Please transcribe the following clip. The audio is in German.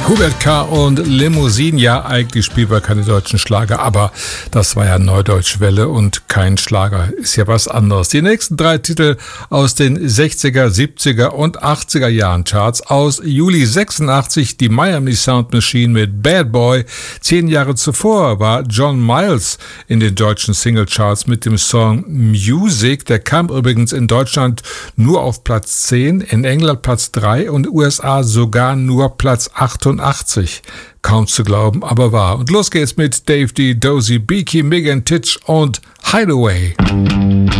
Hubert K. und Limousine, ja, eigentlich spielbar keine deutschen Schlager, aber das war ja Neudeutschwelle und kein Schlager, ist ja was anderes. Die nächsten 3 Titel aus den 60er, 70er und 80er Jahren Charts. Aus Juli 86 die Miami Sound Machine mit Bad Boy. 10 Jahre zuvor war John Miles in den deutschen Singlecharts mit dem Song Music. Der kam übrigens in Deutschland nur auf Platz 10, in England Platz 3 und USA sogar nur Platz 88. Kaum zu glauben, aber wahr. Und los geht's mit Dave D, Dozy, Beaky, Megan Titch und Hideaway.